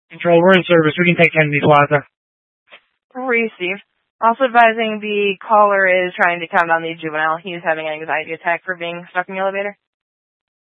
Control, we're in service. We can take Kennedy Plaza. Received. Also advising the caller is trying to calm down the juvenile. He is having an anxiety attack for being stuck in the elevator.